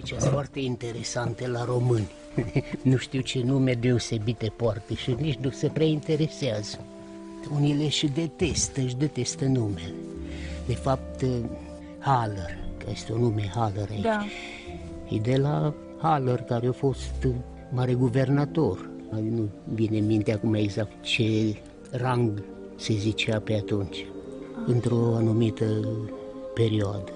Aici sunt foarte interesante la români. Nu știu ce nume deosebite poartă și nici nu se prea interesează. Unii le și detestă numele. De fapt, Haller, că este un nume Haller aici, da. E de la Haller, care a fost mare guvernator. Nu vine în minte acum exact ce rang se zicea pe atunci, într-o anumită perioadă.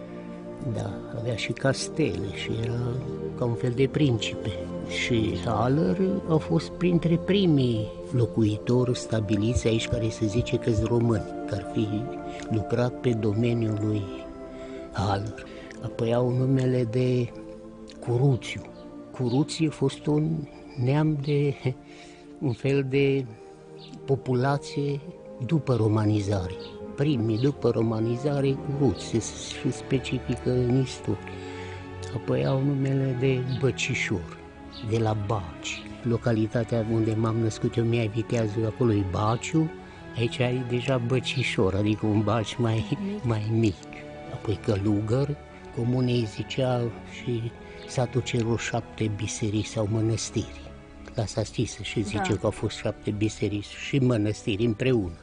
Da, avea și castele și era ca un fel de principe. Și Haller a fost printre primii locuitori stabiliți aici, care se zice că-s români, că ar fi lucrat pe domeniul lui Haller. Apoi au numele de Curuțiu. Curuțiu a fost un neam de un fel de populație după romanizare. Primii după romanizare Curuți, se specifică în istorie. Apoi au numele de Băcișor, de la Baci. Localitatea unde m-am născut eu, Mihai Viteazu, acolo e Baciu, aici e deja Băcișor, adică un Baci mai mic. Apoi Călugăr, comunei zicea și satul celor 7 biserici sau mănăstiri. La asta știți și zice că au fost 7 biserici și mănăstiri împreună.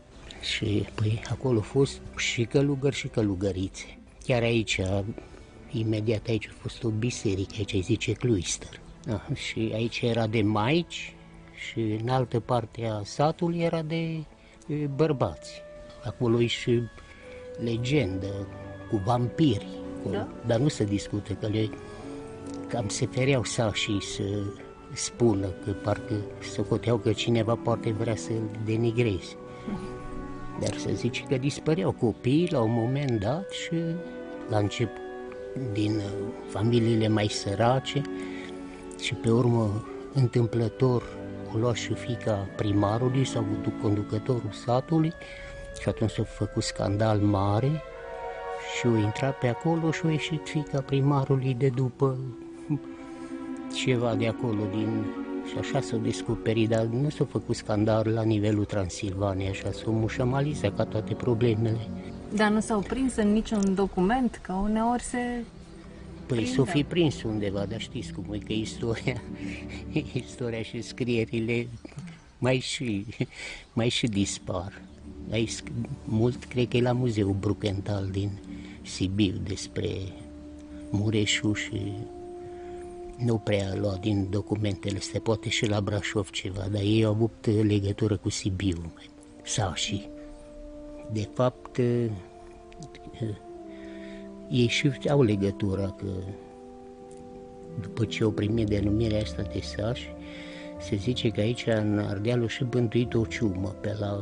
Și păi acolo a fost și călugări și călugărițe. Chiar aici, imediat aici a fost o biserică, aici îi zice Cloister. Da, și aici era de maici și în altă parte a satului era de bărbați. Acolo e și legendă cu vampiri, dar nu se discută, că le cam se fereau sașii să spună, că parcă socoteau că cineva poate vrea să-l denigreze. Dar să zice că dispăreau copiii la un moment dat și la început din familiile mai sărace și pe urmă întâmplător o lua și fiica primarului sau conducătorul satului și atunci s-a făcut scandal mare și a intrat pe acolo și a ieșit fiica primarului de după ceva de acolo și așa s-a descoperit, dar nu s-a făcut scandal la nivelul Transilvaniei, așa s-a mușamalizat ca toate problemele. Dar nu s-au prins în niciun document, că uneori se Păi s-o fi prins undeva, dar știți cum e, că istoria și scrierile mai și dispar. Aici, mult cred că e la Muzeul Brukenthal din Sibiu despre Mureșu și nu prea luat din documentele astea, poate și la Brașov ceva, dar ei au avut legătură cu Sibiu, sașii. De fapt, ei și au legătură, că după ce au primit denumirea asta de sași, se zice că aici în Ardeal au și bântuit o ciumă pe la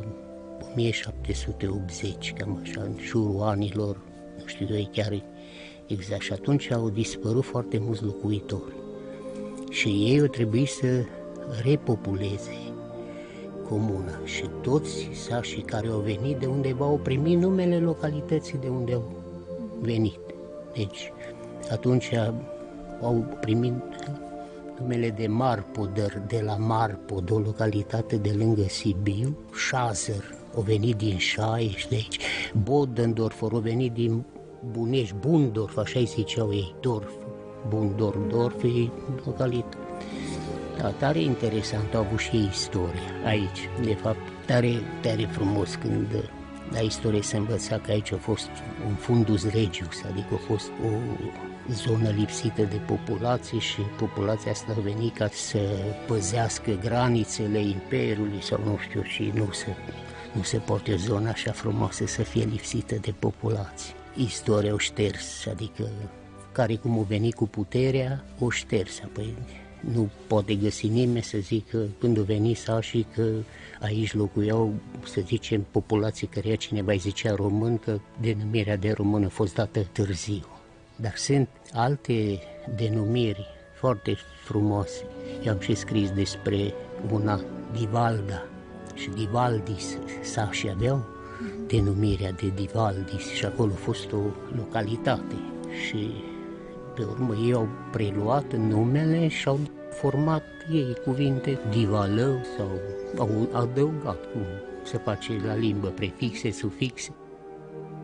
1780, cam așa, în jurul anilor, nu știu doi chiar exact, și atunci au dispărut foarte mulți locuitori. Și ei au trebuit să repopuleze comuna și toți sașii care au venit de undeva au primit numele localității de unde au venit. Deci atunci au primit numele de Marpodăr, de la Marpod, o localitate de lângă Sibiu. Șazăr au venit din Șaieș, de aici. Bodendorf au venit din Bunești, Bundorf, așa-i ziceau ei, Dorf, Bundorf, e localitate. Da, tare interesant, au avut și ei istoria aici, de fapt, tare frumos când la istorie se învăța că aici a fost un fundus regius, adică a fost o zonă lipsită de populație și populația asta a venit ca să păzească granițele Imperiului sau nu știu, și nu se poate o zonă așa frumoasă să fie lipsită de populație. Istoria o șters, adică care cum a venit cu puterea, o șters, apoi nu poate găsi nimeni să zică când a venit sașii că aici locuiau, să zicem, populații căreia cineva îi zicea român, că denumirea de român a fost dată târziu. Dar sunt alte denumiri foarte frumoase. Eu am și scris despre una, Divalda și Divaldis, sașii aveau denumirea de Divaldis și acolo a fost o localitate și pe urmă ei au preluat numele și au format ei cuvinte Divalău sau au adăugat, cum se face la limbă, prefixe, sufixe.